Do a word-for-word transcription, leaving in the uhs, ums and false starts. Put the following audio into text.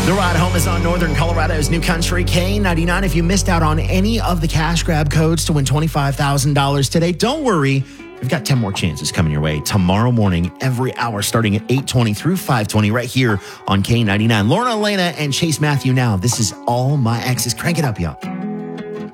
The ride home is on Northern Colorado's New Country K ninety-nine. If you missed out on any of the cash grab codes to win twenty-five thousand dollars today, don't worry. We've got ten more chances coming your way tomorrow morning, every hour, starting at eight twenty through five twenty, right here on K ninety-nine. Lorna, Elena, and Chase Matthew now. This is All My Exes. Crank it up, y'all.